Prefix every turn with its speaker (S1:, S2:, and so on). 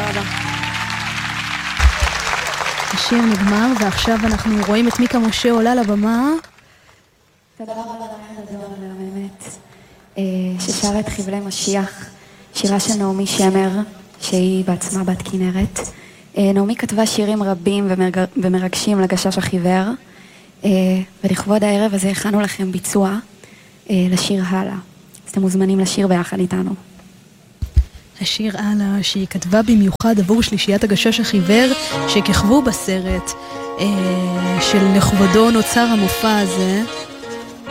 S1: רבה.
S2: השיר נגמר, ועכשיו אנחנו רואים את מיקה משה עולה לבמה.
S1: תודה רבה לדור והמאמת, ששרה את חבלי משיח, שירה של נעמי שמר, שהיא בעצמה בת כנרת. נעמי כתבה שירים רבים ומרגשים לגשש החיוור, ולכבוד הערב הזה הכנו לכם ביצוע לשיר הלאה. אז אתם מוזמנים לשיר ביחד איתנו.
S2: השיר הלאה שהיא כתבה במיוחד עבור שלישיית הגשש החיוור שכיכבו בסרט של לכבודו נוצר המופע הזה.